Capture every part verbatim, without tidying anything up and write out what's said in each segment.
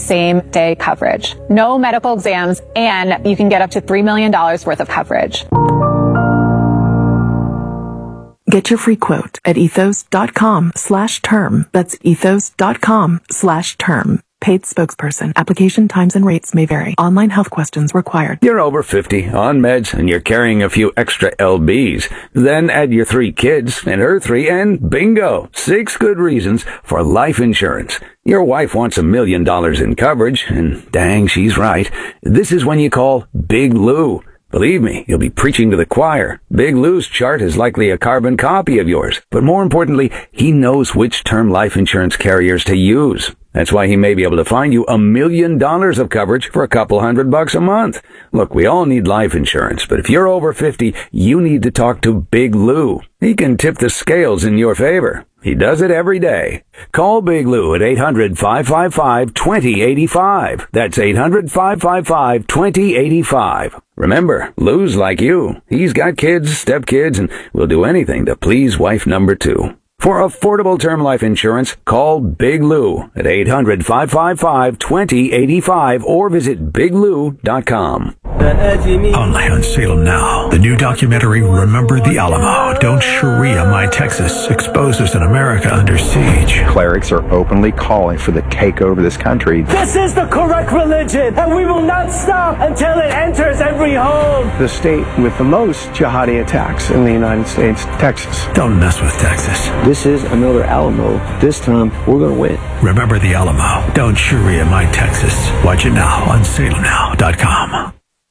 same-day coverage. No medical exams, and you can get up to three million dollars worth of coverage. Get your free quote at ethos.com slash term. That's ethos.com slash term. Paid spokesperson. Application times and rates may vary. Online health questions required. You're over fifty, on meds, and you're carrying a few extra L Bs. Then add your three kids and her three, and bingo! Six good reasons for life insurance. Your wife wants a million dollars in coverage, and dang, she's right. This is when you call Big Lou. Believe me, you'll be preaching to the choir. Big Lou's chart is likely a carbon copy of yours. But more importantly, he knows which term life insurance carriers to use. That's why he may be able to find you a million dollars of coverage for a couple hundred bucks a month. Look, we all need life insurance, but if you're over fifty, you need to talk to Big Lou. He can tip the scales in your favor. He does it every day. Call Big Lou at eight hundred, five five five, two zero eight five. That's eight hundred, five five five, two zero eight five. Remember, Lou's like you. He's got kids, stepkids, and will do anything to please wife number two. For affordable term life insurance, call Big Lou at eight hundred, five five five, two zero eight five or visit big lou dot com. Only on Salem Now. The new documentary, Remember the Alamo. Don't Sharia My Texas exposes an America under siege. Clerics are openly calling for the takeover of this country. This is the correct religion, and we will not stop until it enters every home. The state with the most jihadi attacks in the United States, Texas. Don't mess with Texas. This is another Alamo. This time, we're going to win. Remember the Alamo. Don't Sharia My Texas. Watch it now on salem now dot com.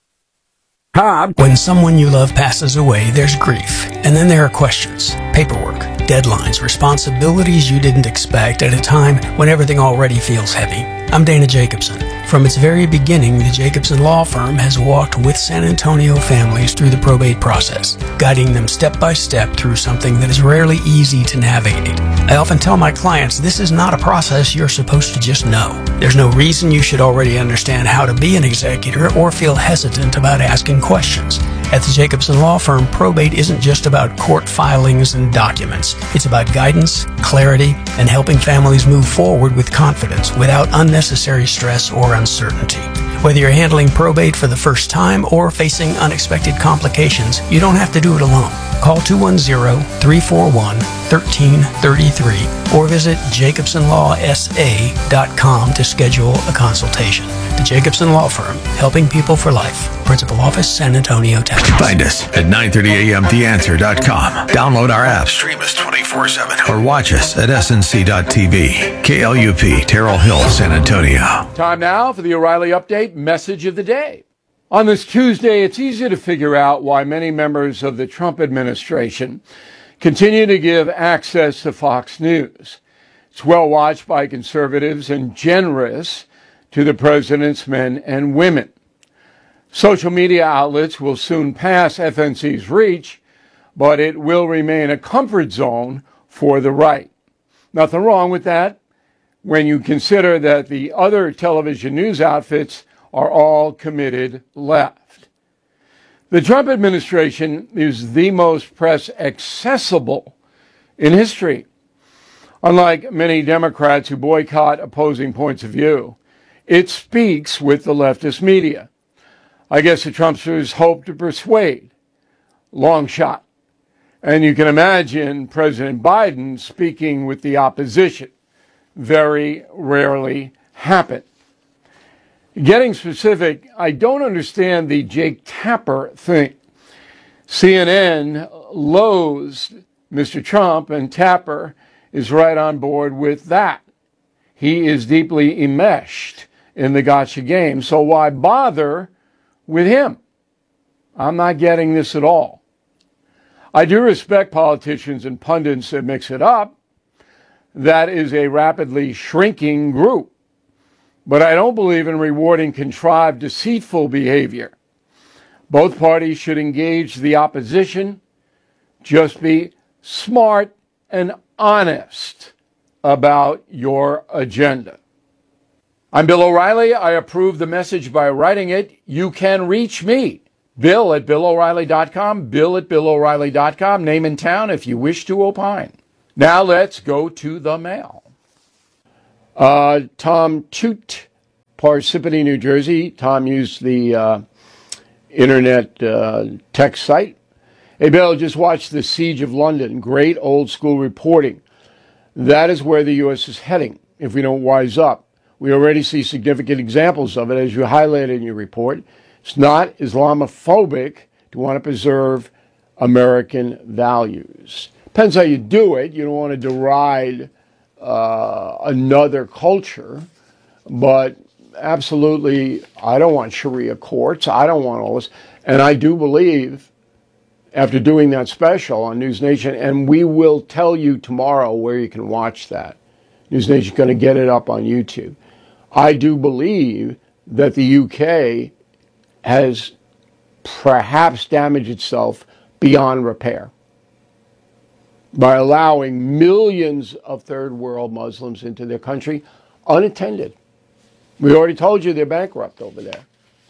When someone you love passes away, there's grief. And then there are questions, paperwork, deadlines, responsibilities you didn't expect at a time when everything already feels heavy. I'm Dana Jacobson. From its very beginning, the Jacobson Law Firm has walked with San Antonio families through the probate process, guiding them step by step through something that is rarely easy to navigate. I often tell my clients this is not a process you're supposed to just know. There's no reason you should already understand how to be an executor or feel hesitant about asking questions. At the Jacobson Law Firm, probate isn't just about court filings and documents. It's about guidance, clarity, and helping families move forward with confidence without unnecessary stress or uncertainty. Whether you're handling probate for the first time or facing unexpected complications, you don't have to do it alone. Call two one zero, three four one, one three three three or visit jacobson law s a dot com to schedule a consultation. The Jacobson Law Firm, helping people for life. Principal Office, San Antonio, Texas. Find us at nine thirty a m the answer dot com. Download our app, stream us twenty-four seven, or watch us at s n c dot t v. K L U P, Terrell Hill, San Antonio. Time now for the O'Reilly Update Message of the Day. On this Tuesday, it's easy to figure out why many members of the Trump administration continue to give access to Fox News. It's well watched by conservatives and generous to the president's men and women. Social media outlets will soon pass F N C's reach, but it will remain a comfort zone for the right. Nothing wrong with that when you consider that the other television news outfits are all committed left. The Trump administration is the most press accessible in history. Unlike many Democrats who boycott opposing points of view, it speaks with the leftist media. I guess the Trumpsters hope to persuade. Long shot. And you can imagine President Biden speaking with the opposition. Very rarely happen. Getting specific, I don't understand the Jake Tapper thing. C N N loathes Mister Trump, and Tapper is right on board with that. He is deeply enmeshed in the gotcha game, so why bother with him? I'm not getting this at all. I do respect politicians and pundits that mix it up. That is a rapidly shrinking group. But I don't believe in rewarding contrived, deceitful behavior. Both parties should engage the opposition. Just be smart and honest about your agenda. I'm Bill O'Reilly. I approve the message by writing it. You can reach me, Bill at bill o'reilly dot com, Bill at bill o'reilly dot com, name and town if you wish to opine. Now let's go to the mail. Uh, Tom Toot Parsippany, New Jersey. Tom used the uh, internet uh, text site. Hey, Bill, just watched the Siege of London. Great old school reporting. That is where the U S is heading if we don't wise up. We already see significant examples of it, as you highlighted in your report. It's not Islamophobic to want to preserve American values. Depends how you do it. You don't want to deride uh, another culture, but absolutely, I don't want Sharia courts. I don't want all this. And I do believe, after doing that special on News Nation, and we will tell you tomorrow where you can watch that. News Nation's going to get it up on YouTube. I do believe that the U K has perhaps damaged itself beyond repair by allowing millions of third world Muslims into their country unattended. We already told you they're bankrupt over there.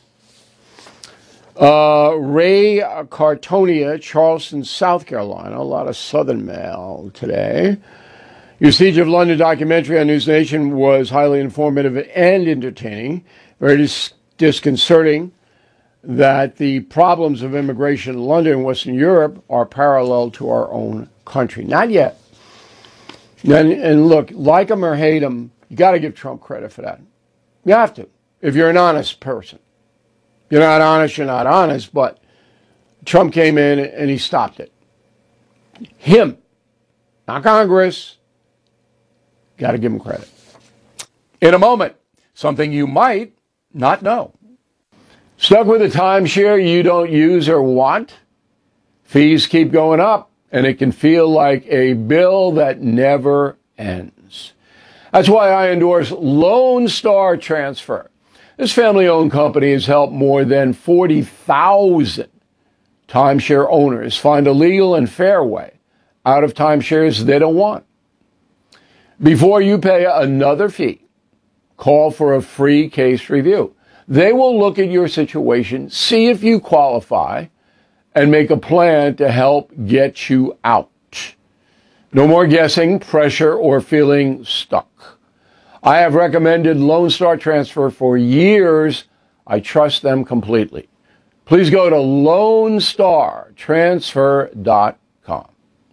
Uh, Ray Cartonia, Charleston, South Carolina. A lot of Southern mail today. Your Siege of London documentary on News Nation was highly informative and entertaining. Very dis- disconcerting that the problems of immigration in London and Western Europe are parallel to our own country. Not yet. And, and look, like him or hate him, you got to give Trump credit for that. You have to, if you're an honest person. You're not honest, you're not honest, but Trump came in and he stopped it. Him, not Congress. Got to give him credit. In a moment, something you might not know. Stuck with a timeshare you don't use or want? Fees keep going up, and it can feel like a bill that never ends. That's why I endorse Lone Star Transfer. This family-owned company has helped more than forty thousand timeshare owners find a legal and fair way out of timeshares they don't want. Before you pay another fee, call for a free case review. They will look at your situation, see if you qualify, and make a plan to help get you out. No more guessing, pressure, or feeling stuck. I have recommended Lone Star Transfer for years. I trust them completely. Please go to lone star transfer dot com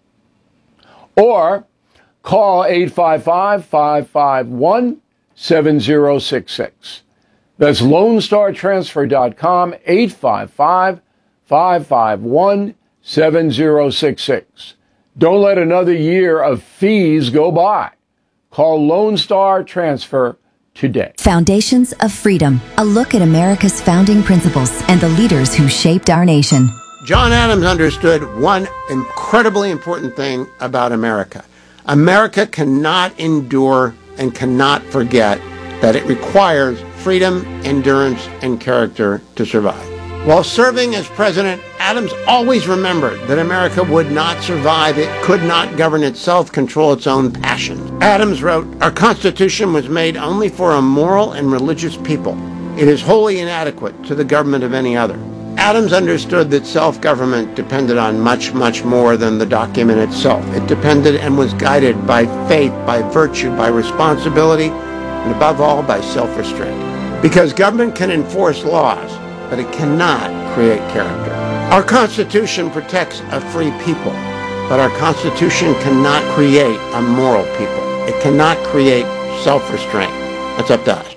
or call eight five five, five five one, seven zero six six. That's lone star transfer dot com, eight five five, five five one, seven zero six six. Don't let another year of fees go by. Call Lone Star Transfer today. Foundations of Freedom, a look at America's founding principles and the leaders who shaped our nation. John Adams understood one incredibly important thing about America. America cannot endure and cannot forget that it requires freedom, endurance, and character to survive. While serving as president, Adams always remembered that America would not survive. It could not govern itself, control its own passions. Adams wrote, "Our Constitution was made only for a moral and religious people. It is wholly inadequate to the government of any other." Adams understood that self-government depended on much, much more than the document itself. It depended and was guided by faith, by virtue, by responsibility, and above all, by self-restraint. Because government can enforce laws, but it cannot create character. Our Constitution protects a free people, but our Constitution cannot create a moral people. It cannot create self-restraint. That's up to us.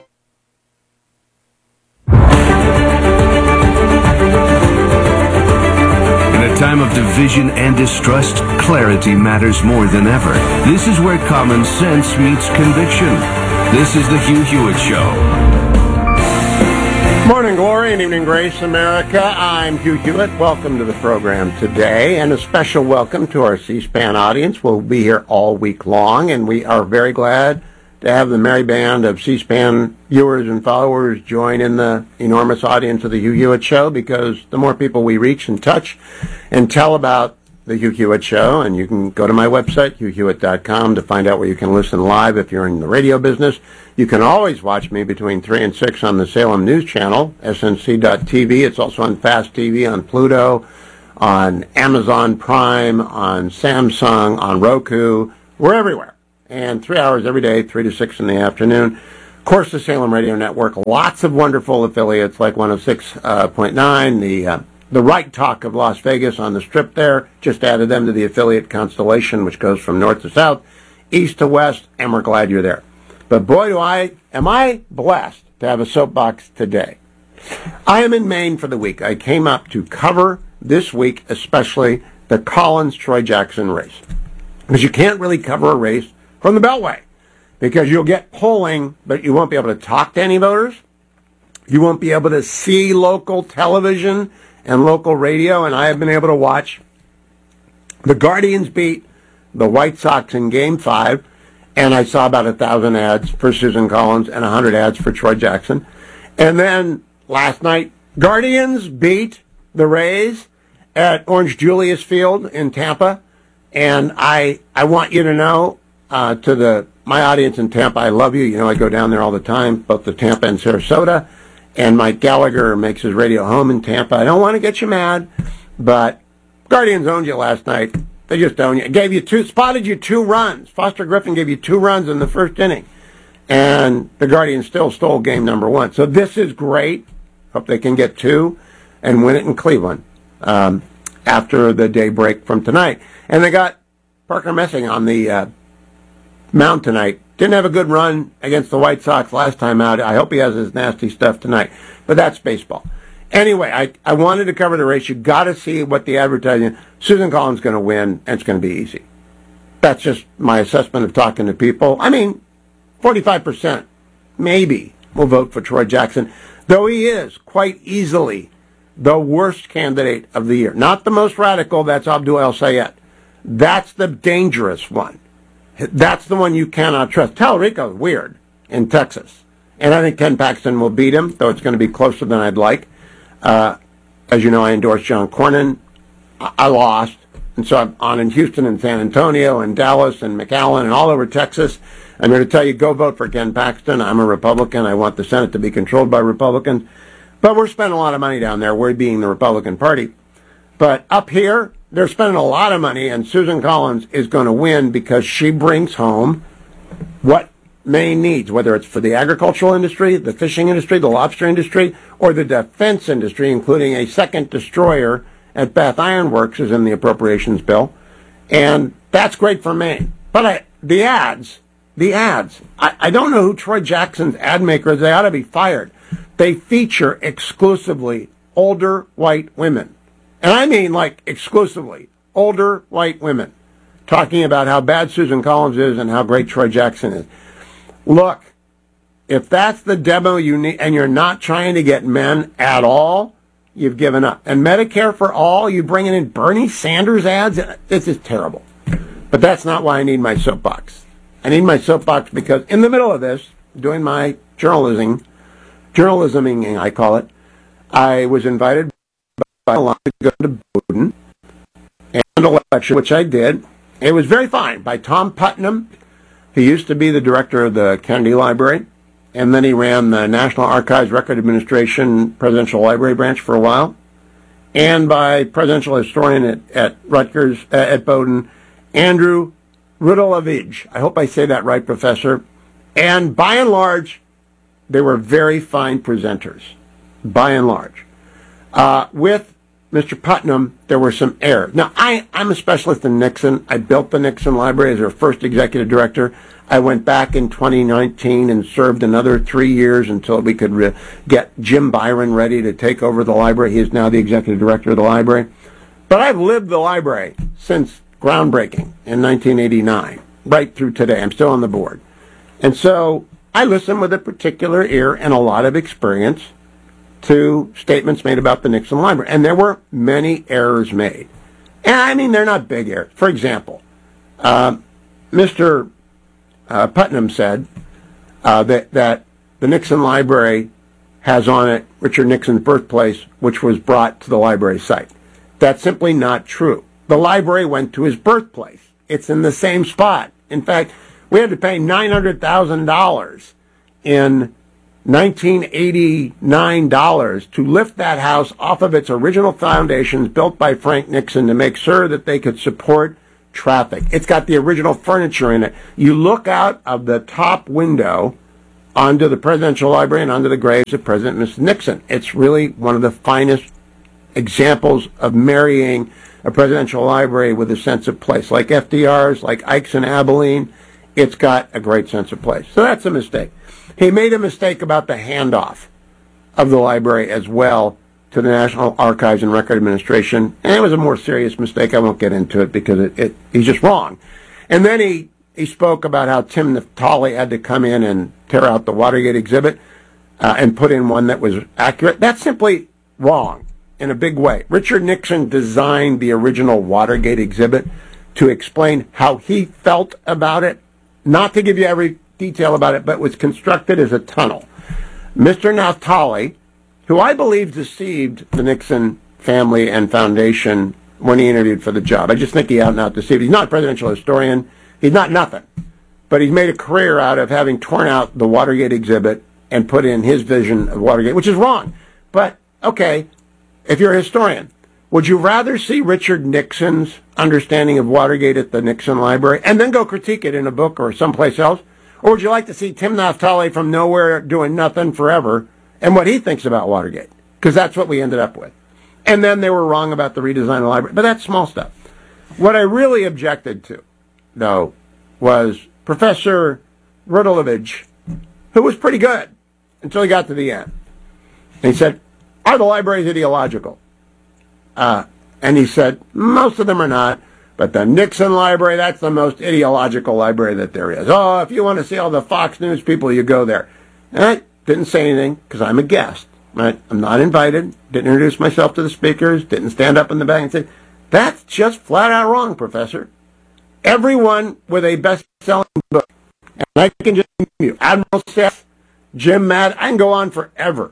In a time of division and distrust, clarity matters more than ever. This is where common sense meets conviction. This is the Hugh Hewitt Show. Morning glory and evening grace, America. I'm Hugh Hewitt. Welcome to the program today, and a special welcome to our C-SPAN audience. We'll be here all week long, and we are very glad to have the merry band of C-SPAN viewers and followers join in the enormous audience of the Hugh Hewitt Show, because the more people we reach and touch and tell about the Hugh Hewitt Show, and you can go to my website, hugh hewitt dot com, to find out where you can listen live if you're in the radio business. You can always watch me between three and six on the Salem News Channel, S N C dot T V. It's also on Fast T V, on Pluto, on Amazon Prime, on Samsung, on Roku. We're everywhere. And three hours every day, three to six in the afternoon. Of course, the Salem Radio Network, lots of wonderful affiliates like one oh six point nine, the uh, the Right Talk of Las Vegas on the Strip there, just added them to the affiliate constellation, which goes from north to south, east to west, and we're glad you're there. But boy, do I, am I blessed to have a soapbox today. I am in Maine for the week. I came up to cover this week, especially the Collins-Troy Jackson race. Because you can't really cover a race from the Beltway. Because you'll get polling, but you won't be able to talk to any voters. You won't be able to see local television and local radio. And I have been able to watch the Guardians beat the White Sox in Game five. And I saw about a thousand ads for Susan Collins and a hundred ads for Troy Jackson. And then last night, Guardians beat the Rays at Orange Julius Field in Tampa. And I I want you to know, uh, to the my audience in Tampa, I love you. You know, I go down there all the time, both to Tampa and Sarasota. And Mike Gallagher makes his radio home in Tampa. I don't want to get you mad, but Guardians owned you last night. They just owned you. Gave you two, spotted you two runs. Foster Griffin gave you two runs in the first inning. And the Guardians still stole game number one. So this is great. Hope they can get two and win it in Cleveland um, after the day break from tonight. And they got Parker Messing on the uh, mound tonight. Didn't have a good run against the White Sox last time out. I hope he has his nasty stuff tonight. But that's baseball. Anyway, I, I wanted to cover the race. You got to see what the advertising. Susan Collins is going to win, and it's going to be easy. That's just my assessment of talking to people. I mean, forty-five percent maybe will vote for Troy Jackson, though he is quite easily the worst candidate of the year. Not the most radical, that's Abdul El-Sayed. That's the dangerous one. That's the one you cannot trust. Tallarico's weird in Texas. And I think Ken Paxton will beat him, though it's going to be closer than I'd like. Uh, as you know, I endorsed John Cornyn. I, I lost. And so I'm on in Houston and San Antonio and Dallas and McAllen and all over Texas. I'm here to tell you, go vote for Ken Paxton. I'm a Republican. I want the Senate to be controlled by Republicans. But we're spending a lot of money down there, we being the Republican Party. But up here, they're spending a lot of money, and Susan Collins is going to win because she brings home what Maine needs, whether it's for the agricultural industry, the fishing industry, the lobster industry, or the defense industry, including a second destroyer at Bath Iron Works is in the appropriations bill. And that's great for Maine. But I, the ads, the ads, I, I don't know who Troy Jackson's ad maker is. They ought to be fired. They feature exclusively older white women. And I mean, like, exclusively older white women talking about how bad Susan Collins is and how great Troy Jackson is. Look, if that's the demo you need, and you're not trying to get men at all, you've given up. And Medicare for all, you bringing in Bernie Sanders ads? This is terrible. But that's not why I need my soapbox. I need my soapbox because in the middle of this, doing my journalism, journalisming, I call it, I was invited by a to go to Bowdoin and a lecture, which I did. It was very fine, by Tom Putnam. He used to be the director of the Kennedy Library, and then he ran the National Archives Record Administration Presidential Library branch for a while, and by presidential historian at, at Rutgers, uh, at Bowdoin, Andrew Rudolovich. I hope I say that right, Professor. And by and large, they were very fine presenters, by and large. Uh, with Mister Putnam, there were some errors. Now, I, I'm a specialist in Nixon. I built the Nixon Library as their first executive director. I went back in twenty nineteen and served another three years until we could re- get Jim Byron ready to take over the library. He is now the executive director of the library. But I've lived the library since groundbreaking in nineteen eighty-nine, right through today. I'm still on the board. And so I listen with a particular ear and a lot of experience to statements made about the Nixon Library. And there were many errors made. And I mean, they're not big errors. For example, uh, Mister Uh, Putnam said uh, that, that the Nixon Library has on it Richard Nixon's birthplace, which was brought to the library site. That's simply not true. The library went to his birthplace. It's in the same spot. In fact, we had to pay nine hundred thousand dollars in nineteen eighty-nine dollars to lift that house off of its original foundations built by Frank Nixon to make sure that they could support traffic. It's got the original furniture in it. You look out of the top window onto the presidential library and onto the graves of President and Missus Nixon. It's really one of the finest examples of marrying a presidential library with a sense of place. Like F D R's, like Ike's in Abilene, it's got a great sense of place. So that's a mistake. He made a mistake about the handoff of the library as well to the National Archives and Record Administration, and it was a more serious mistake. I won't get into it because it, it he's just wrong. And then he, he spoke about how Tim Naftali had to come in and tear out the Watergate exhibit uh, and put in one that was accurate. That's simply wrong in a big way. Richard Nixon designed the original Watergate exhibit to explain how he felt about it, not to give you every detail about it, but was constructed as a tunnel. Mister Naftali, who I believe deceived the Nixon family and foundation when he interviewed for the job. I just think he out and out deceived. He's not a presidential historian. He's not nothing. But he's made a career out of having torn out the Watergate exhibit and put in his vision of Watergate, which is wrong. But, okay, if you're a historian, would you rather see Richard Nixon's understanding of Watergate at the Nixon Library and then go critique it in a book or someplace else? Or would you like to see Tim Naftali from nowhere doing nothing forever and what he thinks about Watergate? Because that's what we ended up with. And then they were wrong about the redesign of the library. But that's small stuff. What I really objected to, though, was Professor Rudelovich, who was pretty good until he got to the end. And he said, are the libraries ideological? Uh, and he said, most of them are not. But the Nixon Library, that's the most ideological library that there is. Oh, if you want to see all the Fox News people, you go there. And I didn't say anything because I'm a guest. Right? I'm not invited, didn't introduce myself to the speakers, didn't stand up in the back and say, that's just flat out wrong, Professor. Everyone with a best-selling book, and I can just name you, Admiral Seth, Jim Madd, I can go on forever.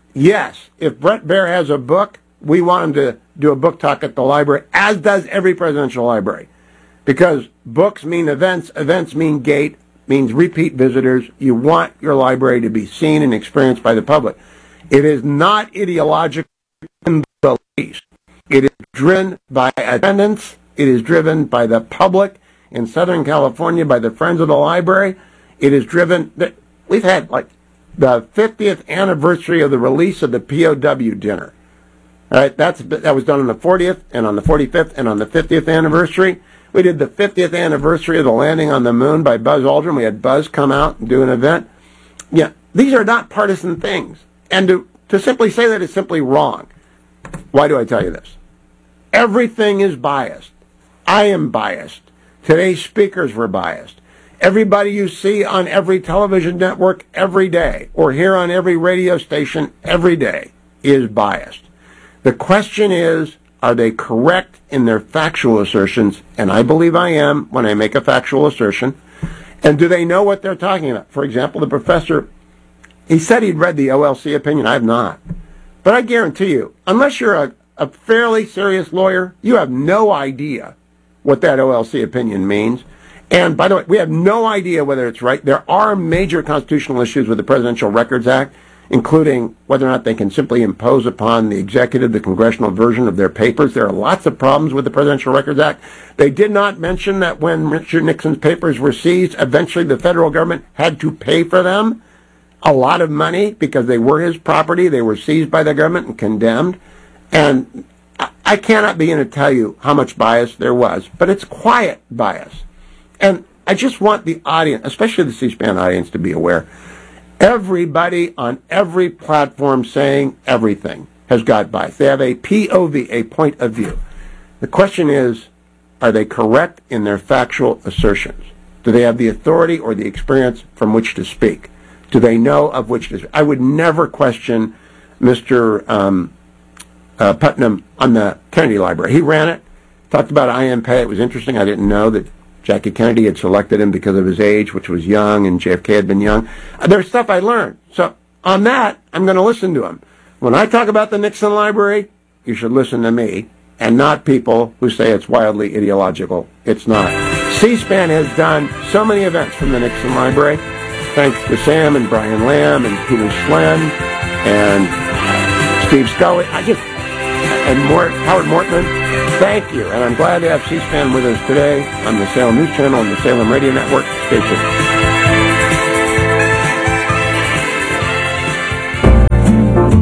Yes, if Brett Baer has a book, we want him to do a book talk at the library, as does every presidential library. Because books mean events, events mean gate, means repeat visitors. You want your library to be seen and experienced by the public. It is not ideological in the least. It is driven by attendance. It is driven by the public in Southern California, by the Friends of the Library. It is driven... We've had, like, the fiftieth anniversary of the release of the P O W dinner. All right, that's, that was done on the fortieth, and on the forty-fifth, and on the fiftieth anniversary. We did the fiftieth anniversary of the landing on the moon by Buzz Aldrin. We had Buzz come out and do an event. Yeah, these are not partisan things. And to, to simply say that is simply wrong. Why do I tell you this? Everything is biased. I am biased. Today's speakers were biased. Everybody you see on every television network every day, or hear on every radio station every day, is biased. The question is, are they correct in their factual assertions? And I believe I am when I make a factual assertion. And do they know what they're talking about? For example, the professor... He said he'd read the O L C opinion. I have not. But I guarantee you, unless you're a, a fairly serious lawyer, you have no idea what that O L C opinion means. And by the way, we have no idea whether it's right. There are major constitutional issues with the Presidential Records Act, including whether or not they can simply impose upon the executive the congressional version of their papers. There are lots of problems with the Presidential Records Act. They did not mention that when Richard Nixon's papers were seized, eventually the federal government had to pay for them a lot of money because they were his property. They were seized by the government and condemned. And I cannot begin to tell you how much bias there was, but it's quiet bias. And I just want the audience, especially the C-SPAN audience, to be aware. Everybody on every platform saying everything has got bias. They have a P O V, a point of view. The question is, are they correct in their factual assertions? Do they have the authority or the experience from which to speak? Do they know of which to speak? I would never question Mister Um, uh, Putnam on the Kennedy Library. He ran it, talked about I M Pei. It was interesting. I didn't know that Jackie Kennedy had selected him because of his age, which was young, and J F K had been young. Uh, there's stuff I learned. So on that, I'm going to listen to him. When I talk about the Nixon Library, you should listen to me, and not people who say it's wildly ideological. It's not. C-SPAN has done so many events from the Nixon Library, thanks to Sam and Brian Lamb and Peter Schlen and Steve Scully. I just and Mort, Howard Mortman. Thank you, and I'm glad to have C-SPAN with us today on the Salem News Channel and the Salem Radio Network. Stay tuned.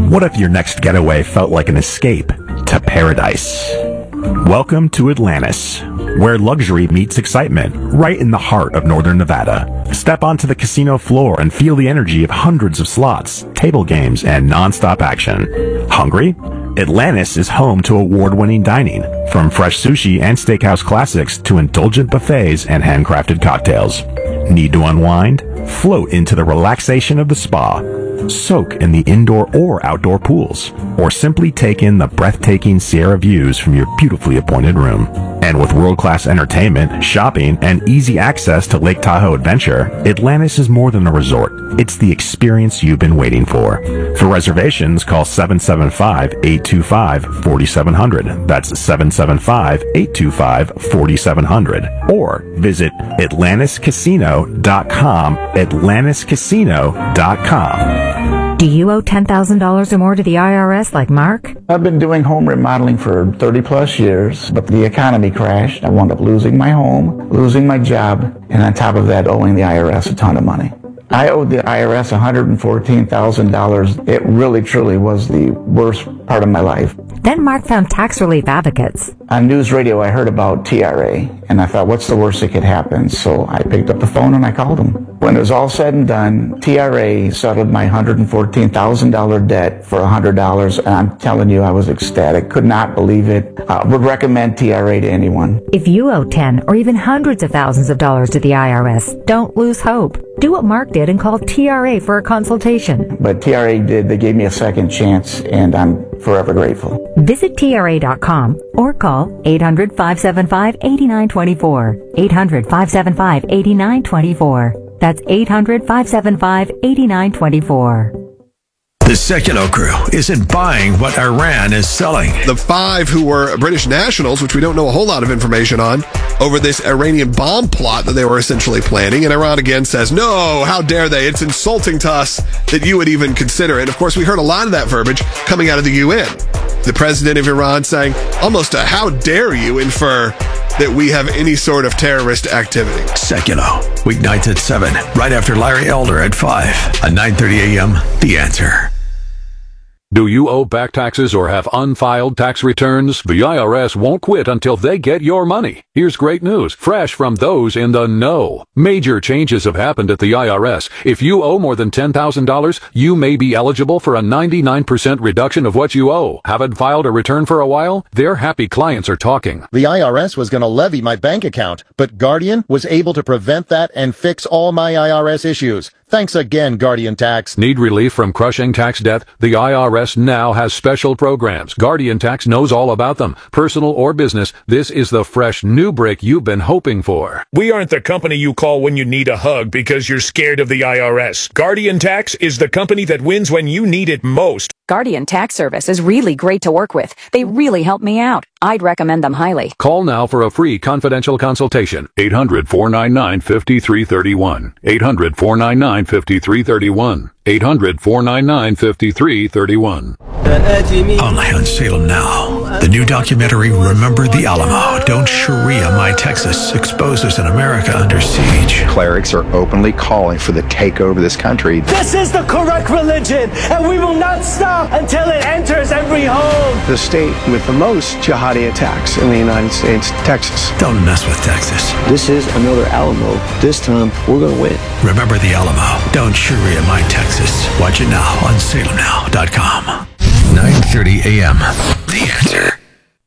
What if your next getaway felt like an escape to paradise? Welcome to Atlantis, where luxury meets excitement, right in the heart of northern Nevada. Step onto the casino floor and feel the energy of hundreds of slots, table games, and non-stop action. Hungry? Atlantis is home to award-winning dining, from fresh sushi and steakhouse classics to indulgent buffets and handcrafted cocktails. Need to unwind? Float into the relaxation of the spa. Soak in the indoor or outdoor pools, or simply take in the breathtaking Sierra views from your beautifully appointed room. And with world-class entertainment, shopping, and easy access to Lake Tahoe Adventure, Atlantis is more than a resort. It's the experience you've been waiting for. For reservations, call seven seven five, eight two five, four seven zero zero. That's seven seven five, eight two five, four seven zero zero. Or visit Atlantis Casino dot com, Atlantis Casino dot com. Do you owe ten thousand dollars or more to the I R S like Mark? I've been doing home remodeling for thirty plus years, but the economy crashed. I wound up losing my home, losing my job, and on top of that, owing the I R S a ton of money. I owed the I R S one hundred fourteen thousand dollars. It really, truly was the worst part of my life. Then Mark found tax relief advocates. On news radio, I heard about T R A, and I thought, what's the worst that could happen? So I picked up the phone and I called them. When it was all said and done, T R A settled my one hundred fourteen thousand dollars debt for one hundred dollars, and I'm telling you, I was ecstatic. Could not believe it. Uh, would recommend T R A to anyone. If you owe ten or even hundreds of thousands of dollars to the I R S, don't lose hope. Do what Mark did and call T R A for a consultation. But T R A did. They gave me a second chance, and I'm forever grateful. Visit T R A dot com or call eight hundred, five seven five, eight nine two four. eight hundred, five seven five, eight nine two four. That's eight hundred, five seven five, eight nine two four. The Sekulow crew isn't buying what Iran is selling. The five who were British nationals, which we don't know a whole lot of information on, over this Iranian bomb plot that they were essentially planning. And Iran again says, no, how dare they? It's insulting to us that you would even consider it. Of course, we heard a lot of that verbiage coming out of the U N. The president of Iran saying almost a how dare you infer that we have any sort of terrorist activity. Sekulow, weeknights at seven, right after Larry Elder at five, at nine thirty a.m., The Answer. Do you owe back taxes or have unfiled tax returns? The I R S won't quit until they get your money. Here's great news, fresh from those in the know. Major changes have happened at the I R S. If you owe more than ten thousand dollars, you may be eligible for a ninety-nine percent reduction of what you owe. Haven't filed a return for a while? Their happy clients are talking. The I R S was going to levy my bank account, but Guardian was able to prevent that and fix all my I R S issues. Thanks again, Guardian Tax. Need relief from crushing tax debt? The I R S now has special programs. Guardian Tax knows all about them. Personal or business, this is the fresh new break you've been hoping for. We aren't the company you call when you need a hug because you're scared of the I R S. Guardian Tax is the company that wins when you need it most. Guardian Tax Service is really great to work with. They really help me out. I'd recommend them highly. Call now for a free confidential consultation. eight hundred, four nine nine, five three three one. eight hundred, four nine nine, five three three one. eight hundred, four nine nine, five three three one. Only on Salem Now. The new documentary, Remember the Alamo, Don't Sharia My Texas, exposes an America under siege. Clerics are openly calling for the takeover of this country. This is the correct religion, and we will not stop until it enters every home. The state with the most jihadi attacks in the United States, Texas. Don't mess with Texas. This is another Alamo. This time, we're going to win. Remember the Alamo, Don't Sharia My Texas. Watch it now on Salem Now dot com. nine thirty a.m. The Answer.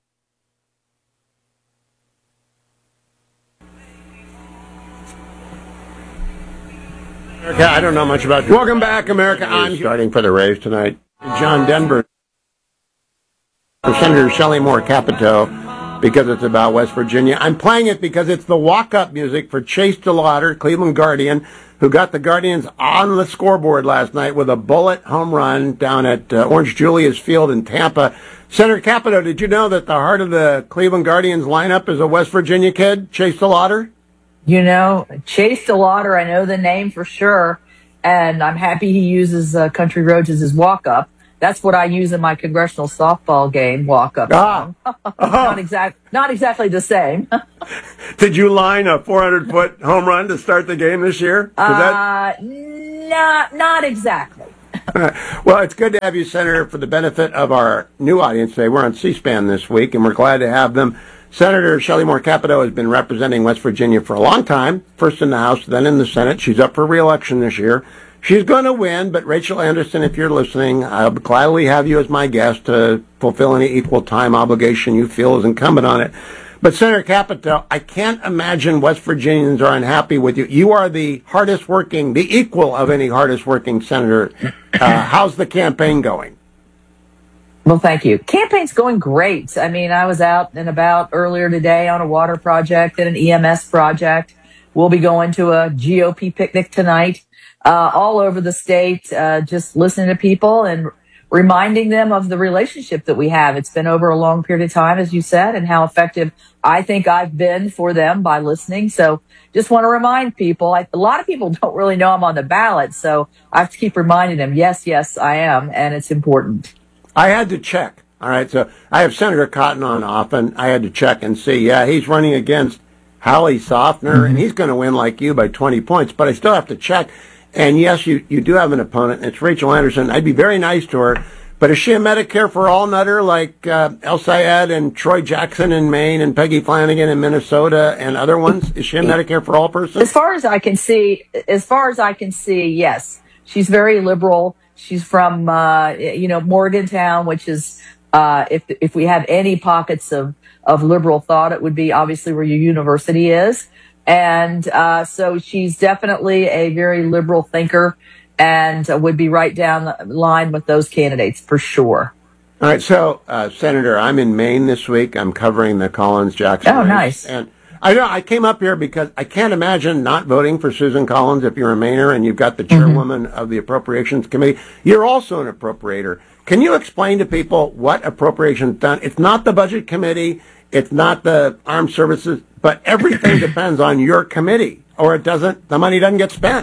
America, I don't know much about you. Welcome back, America. I'm starting for the Rays tonight. John Denver. For Senator Shelley Moore Capito, because it's about West Virginia. I'm playing it because it's the walk-up music for Chase DeLauder, Cleveland Guardian, who got the Guardians on the scoreboard last night with a bullet home run down at uh, Orange Julius Field in Tampa. Senator Capito, did you know that the heart of the Cleveland Guardians lineup is a West Virginia kid, Chase DeLauder? You know, Chase DeLauder, I know the name for sure, and I'm happy he uses uh, Country Roads as his walk-up. That's what I use in my congressional softball game, walk-up. Ah. not, exact, not exactly the same. Did you line a four hundred foot home run to start the game this year? Uh, that... not, not exactly. Well, it's good to have you, Senator. For the benefit of our new audience today, we're on C-SPAN this week, and we're glad to have them. Senator Shelley Moore Capito has been representing West Virginia for a long time, first in the House, then in the Senate. She's up for re-election this year. She's going to win, but Rachel Anderson, if you're listening, I'll gladly have you as my guest to fulfill any equal time obligation you feel is incumbent on it. But Senator Capito, I can't imagine West Virginians are unhappy with you. You are the hardest working, the equal of any hardest working senator. Uh, how's the campaign going? Well, thank you. Campaign's going great. I mean, I was out and about earlier today on a water project and an E M S project. We'll be going to a G O P picnic tonight, uh, all over the state, uh, just listening to people and reminding them of the relationship that we have. It's been over a long period of time, as you said, and how effective I think I've been for them by listening. So just want to remind people, I, a lot of people don't really know I'm on the ballot, so I have to keep reminding them, yes, yes, I am, and it's important. I had to check. All right, so I have Senator Cotton on often. I had to check and see, yeah, he's running against Hallie Softner, mm-hmm. and he's going to win like you by twenty points, but I still have to check. And yes, you, you do have an opponent, and it's Rachel Anderson. I'd be very nice to her, but is she a Medicare for All nutter like uh, El Sayed and Troy Jackson in Maine and Peggy Flanagan in Minnesota and other ones? Is she a Medicare for All person? As far as I can see, as far as I can see, yes. She's very liberal. She's from, uh, you know, Morgantown, which is, uh, if if we have any pockets of, of liberal thought, it would be obviously where your university is. And uh, so she's definitely a very liberal thinker and uh, would be right down the line with those candidates for sure. All right. So, uh, Senator, I'm in Maine this week. I'm covering the Collins-Jackson Oh, race. nice. And I know I came up here because I can't imagine not voting for Susan Collins if you're a Mainer and you've got the chairwoman mm-hmm. of the Appropriations Committee. You're also an appropriator. Can you explain to people what appropriations done? It's not the Budget Committee. It's not the Armed Services, but everything depends on your committee, or it doesn't, the money doesn't get spent.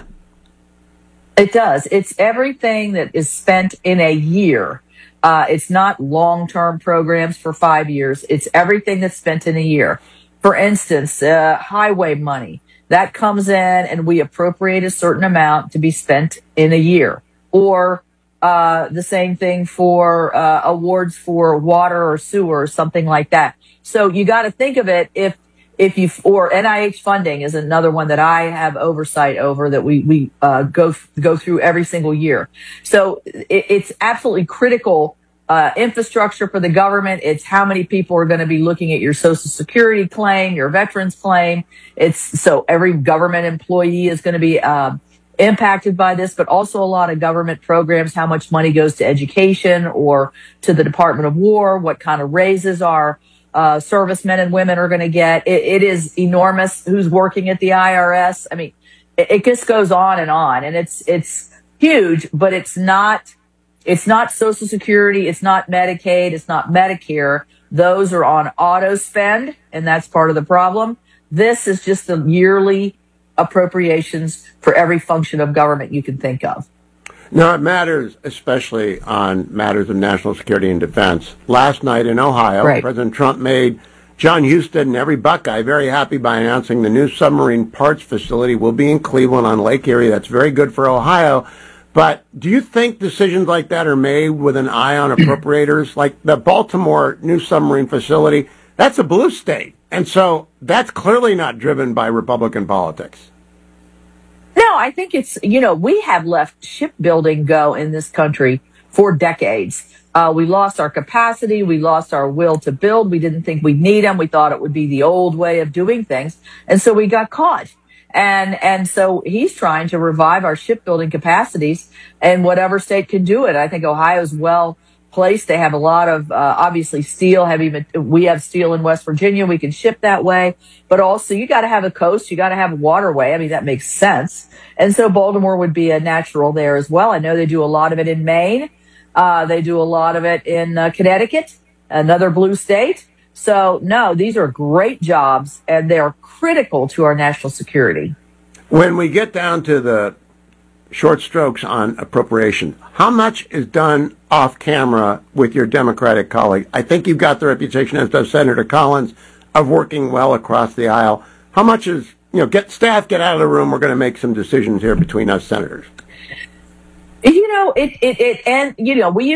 It does. It's everything that is spent in a year. Uh, it's not long-term programs for five years. It's everything that's spent in a year. For instance, uh, highway money, that comes in and we appropriate a certain amount to be spent in a year. Or uh, the same thing for uh, awards for water or sewer or something like that. So you got to think of it if if you or N I H funding is another one that I have oversight over that we we uh, go go through every single year. So it, it's absolutely critical uh, infrastructure for the government. It's how many people are going to be looking at your Social Security claim, your veterans claim. It's so every government employee is going to be uh, impacted by this, but also a lot of government programs. How much money goes to education or to the Department of War? What kind of raises are Uh, servicemen and women are going to get? It, it is enormous. Who's working at the I R S? I mean, it, it just goes on and on, and it's it's huge. But it's not it's not Social Security. It's not Medicaid. It's not Medicare. Those are on auto spend, and that's part of the problem. This is just the yearly appropriations for every function of government you can think of. Now, it matters, especially on matters of national security and defense. Last night in Ohio, right. President Trump made John Huston and every Buckeye very happy by announcing the new submarine parts facility will be in Cleveland on Lake Erie. That's very good for Ohio. But do you think decisions like that are made with an eye on appropriators? Like the Baltimore new submarine facility, that's a blue state. And so that's clearly not driven by Republican politics. No, I think it's, you know, we have left shipbuilding go in this country for decades. Uh, we lost our capacity. We lost our will to build. We didn't think we'd need them. We thought it would be the old way of doing things. And so we got caught. And, and so he's trying to revive our shipbuilding capacities, and whatever state can do it. I think Ohio's well placed. They have a lot of, uh, obviously steel, heavy, we have steel in West Virginia. We can ship that way, but also you got to have a coast. You got to have a waterway. I mean, that makes sense. And so Baltimore would be a natural there as well. I know they do a lot of it in Maine. Uh, they do a lot of it in uh, Connecticut, another blue state. So no, these are great jobs, and they're critical to our national security. When we get down to the short strokes on appropriation, how much is done off camera with your Democratic colleague? I think you've got the reputation, as does Senator Collins, of working well across the aisle. How much is, you know, get staff, get out of the room. We're going to make some decisions here between us senators. You know, it, it, it, and, you know, we